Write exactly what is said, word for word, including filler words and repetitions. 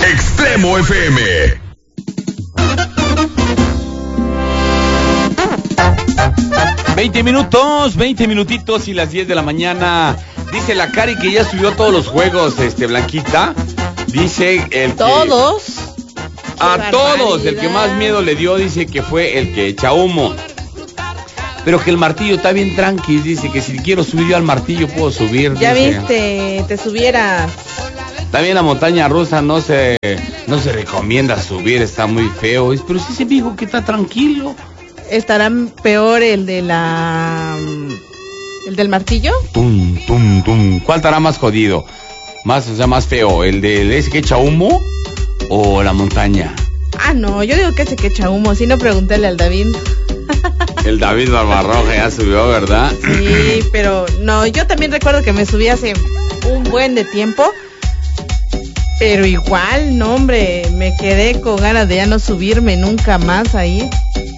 Extremo F M. veinte minutos, veinte minutitos y las diez de la mañana. Dice la Cari que ya subió todos los juegos, este, Blanquita. Dice el que... ¿Todos? A todos, el que más miedo le dio dice que fue el que echa humo. Pero que el martillo está bien tranqui, dice que si quiero subir yo al martillo puedo subir. Ya dice. viste, te subieras. También la montaña rusa no se no se recomienda subir, está muy feo. Pero sí se dijo que está tranquilo. ¿Estará peor el de la... el del martillo? Tum, tum, tum. ¿Cuál estará más jodido? Más, o sea, más feo, ¿el de ese que echa humo o la montaña? Ah, no, yo digo que ese que echa humo, si no pregúntale al David. El David Barbarroja ya subió, ¿verdad? Sí, pero no, yo también recuerdo que me subí hace un buen de tiempo, pero igual, no hombre, me quedé con ganas de ya no subirme nunca más ahí.